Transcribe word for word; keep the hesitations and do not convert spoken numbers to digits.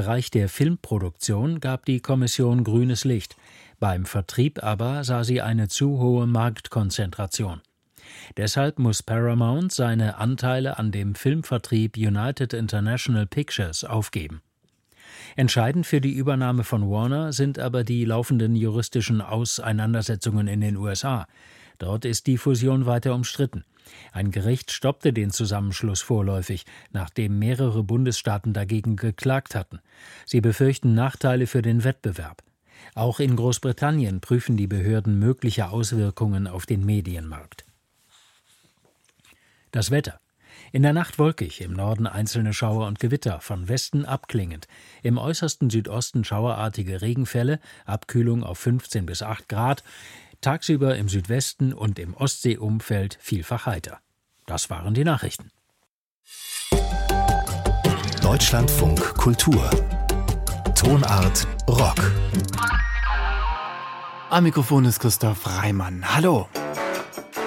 Bereich der Filmproduktion gab die Kommission grünes Licht. Beim Vertrieb aber sah sie eine zu hohe Marktkonzentration. Deshalb muss Paramount seine Anteile an dem Filmvertrieb United International Pictures aufgeben. Entscheidend für die Übernahme von Warner sind aber die laufenden juristischen Auseinandersetzungen in den U S A. Dort ist die Fusion weiter umstritten. Ein Gericht stoppte den Zusammenschluss vorläufig, nachdem mehrere Bundesstaaten dagegen geklagt hatten. Sie befürchten Nachteile für den Wettbewerb. Auch in Großbritannien prüfen die Behörden mögliche Auswirkungen auf den Medienmarkt. Das Wetter. In der Nacht wolkig, im Norden einzelne Schauer und Gewitter, von Westen abklingend. Im äußersten Südosten schauerartige Regenfälle, Abkühlung auf fünfzehn bis acht Grad. Tagsüber im Südwesten und im Ostseeumfeld vielfach heiter. Das waren die Nachrichten. Deutschlandfunk Kultur. Tonart Rock. Am Mikrofon ist Christoph Reimann. Hallo.